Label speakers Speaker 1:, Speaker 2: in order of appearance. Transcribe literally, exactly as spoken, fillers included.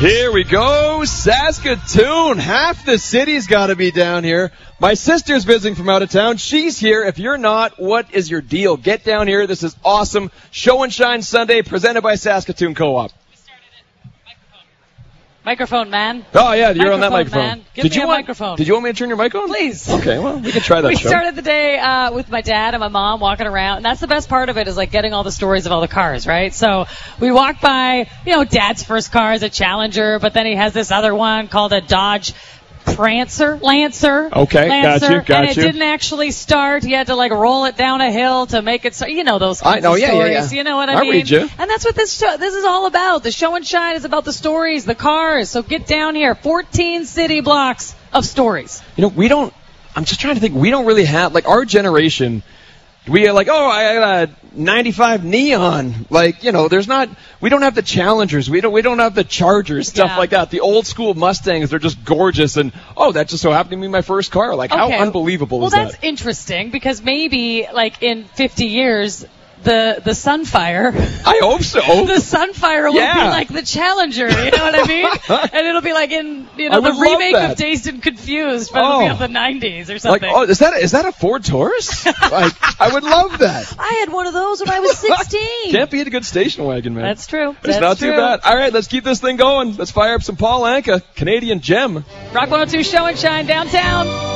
Speaker 1: Here we go, Saskatoon. Half the city's got to be down here. My sister's visiting from out of town. She's here. If you're not, what is your deal? Get down here. This is awesome. Show and Shine Sunday presented by Saskatoon Co-op.
Speaker 2: Microphone, man.
Speaker 1: Oh, yeah, you're
Speaker 2: microphone,
Speaker 1: on that microphone.
Speaker 2: Man. Give
Speaker 1: did
Speaker 2: me
Speaker 1: you
Speaker 2: a
Speaker 1: want,
Speaker 2: microphone.
Speaker 1: Did you want me to turn your mic on?
Speaker 2: Please.
Speaker 1: Okay, well, we can try that.
Speaker 2: We
Speaker 1: show.
Speaker 2: started the day uh, with my dad and my mom walking around, and that's the best part of it is like getting all the stories of all the cars, right? So we walked by, you know, Dad's first car is a Challenger, but then he has this other one called a Dodge Prancer, Lancer.
Speaker 1: Okay,
Speaker 2: Lancer,
Speaker 1: got you, got
Speaker 2: and it
Speaker 1: you.
Speaker 2: didn't actually start. He had to like roll it down a hill to make it start. You know those kinds
Speaker 1: I know,
Speaker 2: of
Speaker 1: yeah,
Speaker 2: stories.
Speaker 1: yeah, yeah.
Speaker 2: You know what I,
Speaker 1: I
Speaker 2: mean?
Speaker 1: read you.
Speaker 2: And that's what this show, this is all about. The Show and Shine is about the stories, the cars. So get down here. fourteen city blocks of stories.
Speaker 1: You know, we don't, I'm just trying to think, we don't really have, like, our generation, we are like, oh, I got a ninety-five Neon. Like, you know, there's not, we don't have the Challengers. We don't, we don't have the Chargers, stuff
Speaker 2: Yeah.
Speaker 1: like that. The old school Mustangs, they're just gorgeous. And, oh, that just so happened to be my first car. Like,
Speaker 2: Okay.
Speaker 1: how unbelievable
Speaker 2: well,
Speaker 1: is that?
Speaker 2: that's interesting because maybe, like, in fifty years, the the Sunfire,
Speaker 1: I hope so.
Speaker 2: the Sunfire will
Speaker 1: Yeah.
Speaker 2: be like the Challenger. You know what I mean? And it'll be like in, you know,
Speaker 1: I
Speaker 2: the
Speaker 1: would love
Speaker 2: remake
Speaker 1: that.
Speaker 2: of Dazed and Confused, but it'll be
Speaker 1: Oh.
Speaker 2: of the nineties or
Speaker 1: Like,
Speaker 2: something.
Speaker 1: oh, is that, is that a Ford Taurus? Like, I would love that.
Speaker 2: I had one of those when I was sixteen.
Speaker 1: Can't beat a good station wagon, man.
Speaker 2: That's true.
Speaker 1: It's
Speaker 2: That's
Speaker 1: not
Speaker 2: true.
Speaker 1: too bad. All right, let's keep this thing going. Let's fire up some Paul Anka, Canadian gem.
Speaker 2: Rock one oh two Show and Shine downtown.